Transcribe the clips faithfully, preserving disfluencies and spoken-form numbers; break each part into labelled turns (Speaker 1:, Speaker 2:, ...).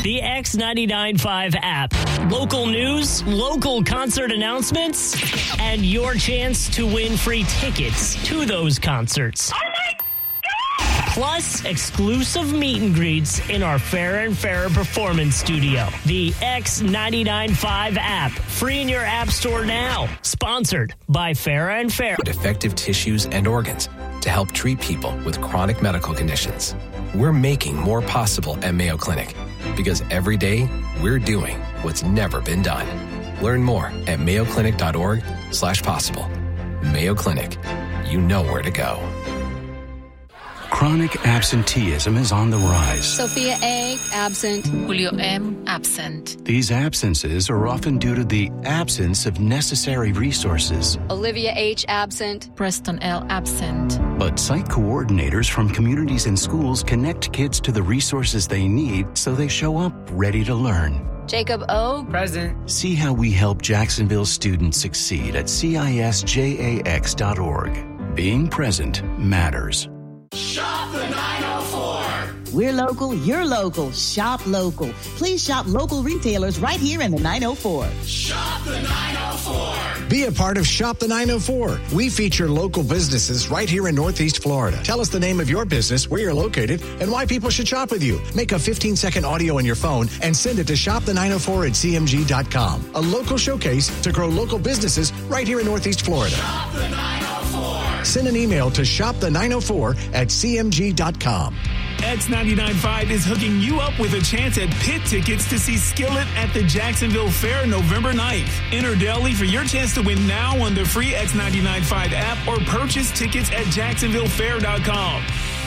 Speaker 1: The X ninety-nine point five app. Local news, local concert announcements, and your chance to win free tickets to those concerts. Plus, exclusive meet and greets in our Fairer and Fairer Performance Studio. The X ninety-nine point five app. Free in your app store now. Sponsored by Fairer and Fairer.
Speaker 2: Defective tissues and organs to help treat people with chronic medical conditions. We're making more possible at Mayo Clinic because every day we're doing what's never been done. Learn more at mayoclinic.org slash possible. Mayo Clinic. You know where to go.
Speaker 3: Chronic absenteeism is on the rise.
Speaker 4: Sophia A. absent.
Speaker 5: Julio M. absent.
Speaker 3: These absences are often due to the absence of necessary resources.
Speaker 4: Olivia H. absent.
Speaker 5: Preston L. absent.
Speaker 3: But site coordinators from communities and schools connect kids to the resources they need so they show up ready to learn.
Speaker 4: Jacob O.
Speaker 6: present.
Speaker 3: See how we help Jacksonville students succeed at C I S J A X dot org. Being present matters.
Speaker 7: Shop the nine oh four.
Speaker 8: We're local, you're local. Shop local. Please shop local retailers right here in the nine oh four.
Speaker 7: Shop the nine oh four.
Speaker 9: Be a part of Shop the nine oh four. We feature local businesses right here in Northeast Florida. Tell us the name of your business, where you're located, and why people should shop with you. Make a fifteen-second audio on your phone and send it to shop the nine oh four at c m g dot com. A local showcase to grow local businesses right here in Northeast Florida.
Speaker 7: Shop the nine oh four.
Speaker 9: Send an email to shop the nine oh four at c m g dot com.
Speaker 10: X ninety-nine point five is hooking you up with a chance at pit tickets to see Skillet at the Jacksonville Fair November ninth. Enter daily for your chance to win now on the free X ninety-nine point five app or purchase tickets at jacksonville fair dot com.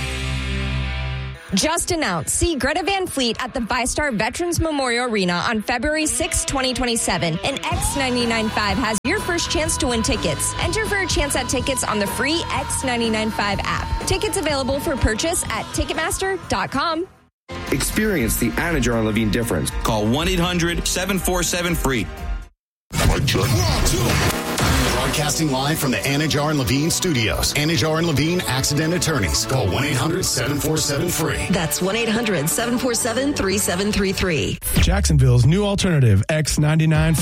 Speaker 11: Just announced, see Greta Van Fleet at the VyStar Veterans Memorial Arena on February sixth, twenty twenty-seven. And X ninety-nine point five has your first chance to win tickets. Enter for a chance at tickets on the free X ninety-nine point five app. Tickets available for purchase at ticketmaster dot com.
Speaker 12: Experience the Anajar and Levine difference. Call one eight hundred seven four seven free.
Speaker 13: Broadcasting live from the Anajar and Levine studios. Anajar and Levine Accident Attorneys. Call one eight hundred seven four seven free.
Speaker 14: That's one eight hundred seven four seven three seven three three.
Speaker 15: Jacksonville's new alternative, X ninety-nine point five.